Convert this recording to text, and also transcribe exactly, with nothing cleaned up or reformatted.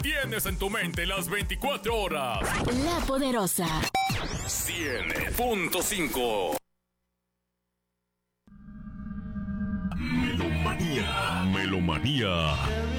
Tienes en tu mente las veinticuatro horas. La Poderosa. cien punto cinco. Melomanía. Melomanía.